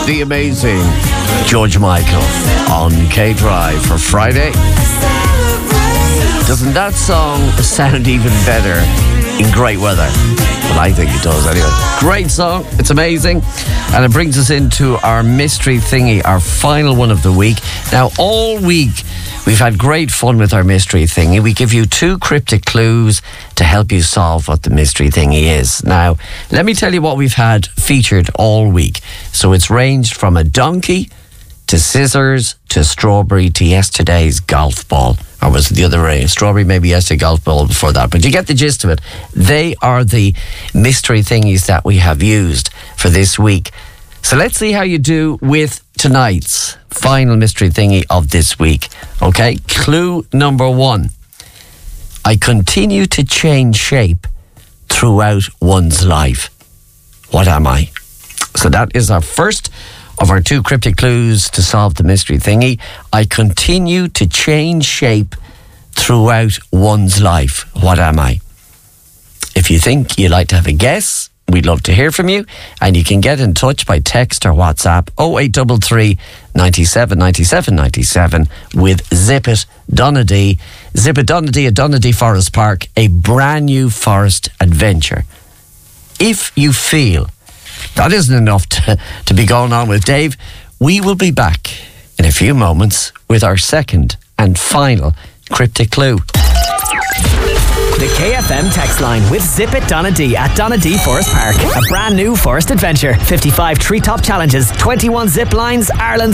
The amazing George Michael on K-Drive for Friday. Doesn't that song sound even better in great weather? Well, I think it does anyway. Great song. It's amazing. And it brings us into our mystery thingy, our final one of the week. Now, all week, we've had great fun with our mystery thingy. We give you 2 cryptic clues to help you solve what the mystery thingy is. Now, let me tell you what we've had featured all week. So it's ranged from a donkey to scissors to strawberry to yesterday's golf ball. Or was it the other way? Strawberry, maybe yesterday, golf ball before that. But you get the gist of it. They are the mystery thingies that we have used for this week. So let's see how you do with tonight's final mystery thingy of this week. Okay, clue number 1. I continue to change shape throughout one's life. What am I? So that is our first of our 2 cryptic clues to solve the mystery thingy. I continue to change shape throughout one's life. What am I? If you think you'd like to have a guess, we'd love to hear from you, and you can get in touch by text or WhatsApp 0833 97 97 97 with Zip It Donadee. Zip It Donadee at Donadee Forest Park, a brand new forest adventure. If you feel that isn't enough to be going on with, Dave, we will be back in a few moments with our second and final cryptic clue. The KFM text line with Zip It Donadee at Donadee Forest Park. A brand new forest adventure. 55 treetop challenges, 21 zip lines, Ireland's